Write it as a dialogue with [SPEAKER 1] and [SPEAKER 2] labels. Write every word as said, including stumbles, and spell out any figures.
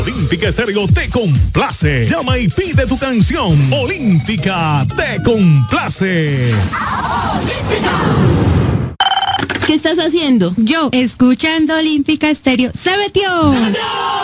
[SPEAKER 1] Olímpica Estéreo te complace. Llama y pide tu canción. Olímpica te complace.
[SPEAKER 2] ¿Qué estás haciendo?
[SPEAKER 3] Yo, escuchando Olímpica Estéreo. ¡Se metió! ¡Se metió!